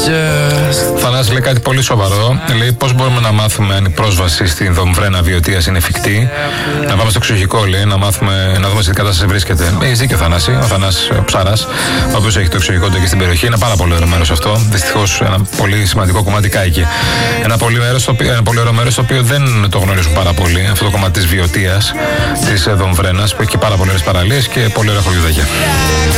Θανάση λέει κάτι πολύ σοβαρό. Λέει πώς μπορούμε να μάθουμε αν η πρόσβαση στην Δομβρένα Βιωτίας είναι εφικτή. Να πάμε στο εξοχικό, λέει, να δούμε σε τι κατάσταση βρίσκεται. Έχει δίκιο, Θανάση. Ο Θανάσης Ψάρας, ο οποίος έχει το εξοχικό του εκεί στην περιοχή. Είναι πάρα πολύ ωραίο μέρος αυτό. Δυστυχώς ένα πολύ σημαντικό κομμάτι κάηκε. Ένα πολύ ωραίο μέρος το οποίο δεν το γνωρίζουν πάρα πολύ. Αυτό το κομμάτι της Βιωτίας, της Δομβρένας, που έχει και πάρα πολλές παραλίες και πολύ ωραία χωριουδάκια.